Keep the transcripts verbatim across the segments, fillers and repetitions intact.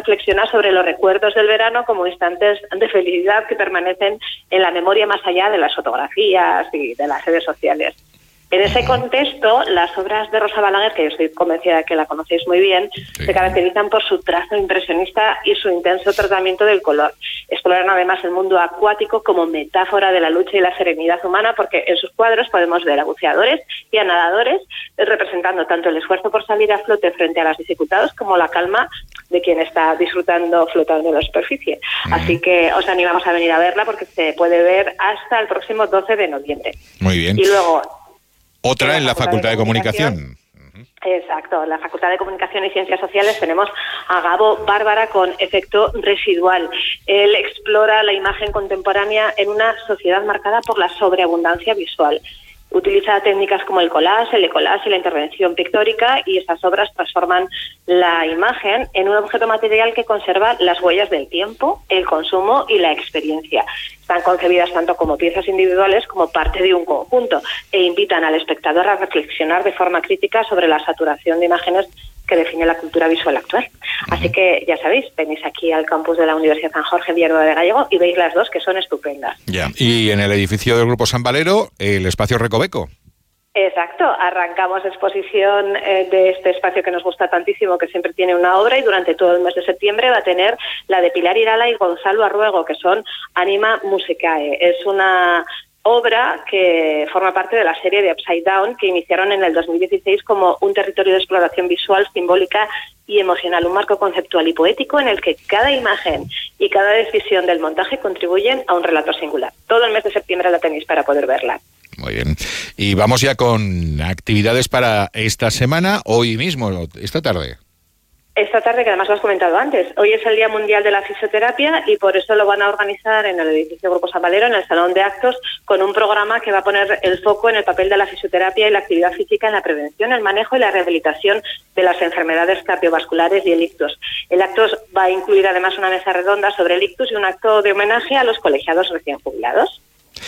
reflexionar sobre los recuerdos del verano como instantes de felicidad que permanecen en la memoria más allá de las fotografías y de las redes sociales. En ese contexto, las obras de Rosa Balaguer, que yo estoy convencida de que la conocéis muy bien, sí, se caracterizan por su trazo impresionista y su intenso tratamiento del color. Exploran además el mundo acuático como metáfora de la lucha y la serenidad humana, porque en sus cuadros podemos ver a buceadores y a nadadores representando tanto el esfuerzo por salir a flote frente a las dificultades como la calma de quien está disfrutando flotando en la superficie. Uh-huh. Así que os animamos a venir a verla porque se puede ver hasta el próximo doce de noviembre. Muy bien. Y luego... Otra en la Facultad de Comunicación. Exacto, en la Facultad de Comunicación y Ciencias Sociales tenemos a Gabo Bárbara con Efecto Residual. Él explora la imagen contemporánea en una sociedad marcada por la sobreabundancia visual. Utiliza técnicas como el collage, el decollage y la intervención pictórica, y esas obras transforman la imagen en un objeto material que conserva las huellas del tiempo, el consumo y la experiencia. Están concebidas tanto como piezas individuales como parte de un conjunto e invitan al espectador a reflexionar de forma crítica sobre la saturación de imágenes que define la cultura visual actual. Así que, ya sabéis, venís aquí al campus de la Universidad San Jorge Villarroel de Gallego y veis las dos, que son estupendas. Ya. Y en el edificio del Grupo San Valero, el espacio Recoveco. Exacto, arrancamos exposición eh, de este espacio que nos gusta tantísimo, que siempre tiene una obra, y durante todo el mes de septiembre va a tener la de Pilar Irala y Gonzalo Arruego, que son Anima Musicae. Es una obra que forma parte de la serie de Upside Down, que iniciaron en el dos mil dieciséis como un territorio de exploración visual, simbólica y emocional, un marco conceptual y poético en el que cada imagen y cada decisión del montaje contribuyen a un relato singular. Todo el mes de septiembre la tenéis para poder verla. Muy bien. Y vamos ya con actividades para esta semana, hoy mismo, esta tarde. Esta tarde, que además lo has comentado antes, hoy es el Día Mundial de la Fisioterapia y por eso lo van a organizar en el edificio Grupo San Valero, en el Salón de Actos, con un programa que va a poner el foco en el papel de la fisioterapia y la actividad física en la prevención, el manejo y la rehabilitación de las enfermedades cardiovasculares y el ictus. El acto va a incluir además una mesa redonda sobre el ictus y un acto de homenaje a los colegiados recién jubilados.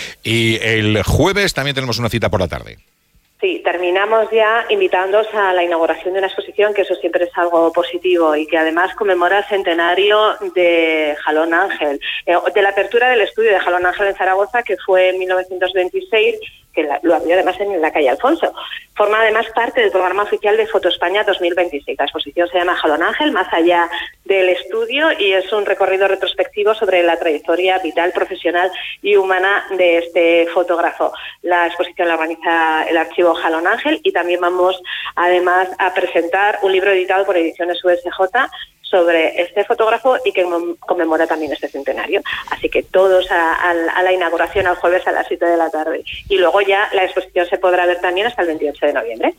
Y el jueves también tenemos una cita por la tarde. Sí, terminamos ya invitándoos a la inauguración de una exposición, que eso siempre es algo positivo y que además conmemora el centenario de Jalón Ángel, eh, de la apertura del estudio de Jalón Ángel en Zaragoza, que fue en mil novecientos veintiséis, que la, lo abrió además en la calle Alfonso. Forma además parte del programa oficial de Foto España dos mil veintiséis. La exposición se llama Jalón Ángel, más allá del estudio, y es un recorrido retrospectivo sobre la trayectoria vital, profesional y humana de este fotógrafo. La exposición la organiza el archivo Jalón Ángel y también vamos además a presentar un libro editado por Ediciones U S J sobre este fotógrafo y que conmemora también este centenario. Así que todos a, a, a la inauguración el jueves a las siete de la tarde. Y luego ya la exposición se podrá ver también hasta el veintiocho de noviembre.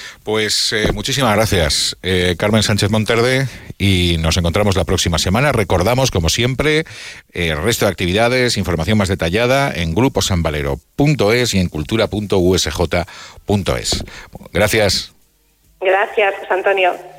Pues eh, muchísimas gracias, eh, Carmen Sánchez Monterde, y nos encontramos la próxima semana. Recordamos, como siempre, eh, el resto de actividades, información más detallada en grupo san valero punto es y en cultura punto u s j punto es. Gracias. Gracias, José Antonio.